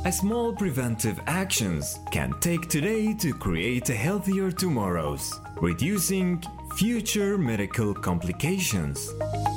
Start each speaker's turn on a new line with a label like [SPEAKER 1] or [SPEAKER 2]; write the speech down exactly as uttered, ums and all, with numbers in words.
[SPEAKER 1] A small preventive actions can take today to create a healthier tomorrows, reducing future medical complications.